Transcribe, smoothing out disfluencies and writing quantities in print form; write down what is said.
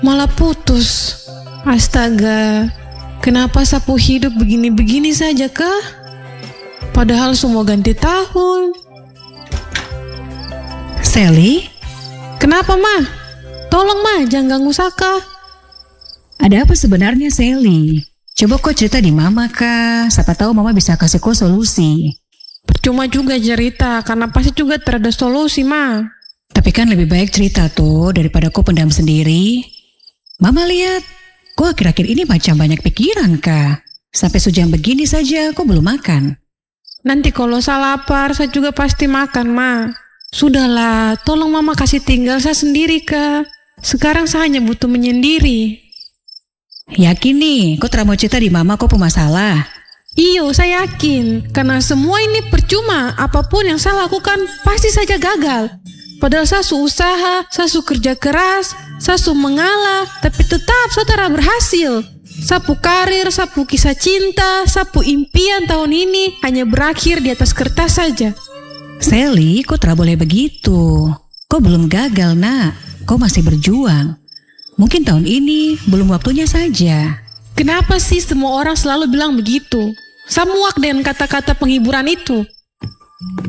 malah putus. Astaga, kenapa sapu hidup begini-begini saja kah? Padahal semua ganti tahun. Sally, Kenapa, Ma? Tolong, Ma, jangan ganggu Saka. ada apa sebenarnya Sally? Coba kau cerita di Mama kah? Siapa tahu Mama bisa kasih kau solusi. Percuma juga cerita, karena pasti juga terada solusi, Ma. Tapi kan lebih baik cerita tuh daripada kau pendam sendiri. Mama lihat, kau akhir-akhir ini macam banyak pikiran kah? Sampai sejam begini saja kau belum makan. Nanti kalau saya lapar, saya juga pasti makan, Ma. Sudahlah, tolong Mama kasih tinggal saya sendiri, Kak. Sekarang saya hanya butuh menyendiri. Yakin nih, kau tak mau cerita di Mama kau pemasalah. Iyo, saya yakin. Karena semua ini percuma. Apapun yang saya lakukan, pasti saja gagal. Padahal saya usaha, saya kerja keras, saya mengalah, tapi tetap saya tidak berhasil. Sapu karir, sapu kisah cinta, sapu impian tahun ini hanya berakhir di atas kertas saja. Sally, kau tak boleh begitu. Kau belum gagal, nak. Kau masih berjuang. Mungkin tahun ini belum waktunya saja. Kenapa sih semua orang selalu bilang begitu? Saya muak dengan kata-kata penghiburan itu.